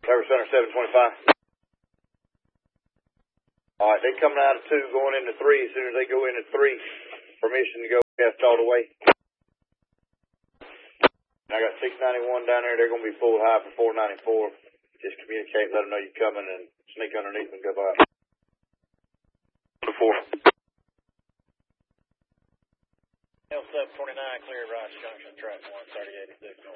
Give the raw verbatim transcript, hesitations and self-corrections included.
Service Center seven twenty-five. All right, they coming out of two, going into three. As soon as they go into three, permission to go west all the way. I got six ninety-one down there. They're going to be full high for four ninety-four. Just communicate, let them know you're coming, and sneak underneath and go by. Four. L seven twenty-nine, clear Rice Junction, track one thirty eighty-six.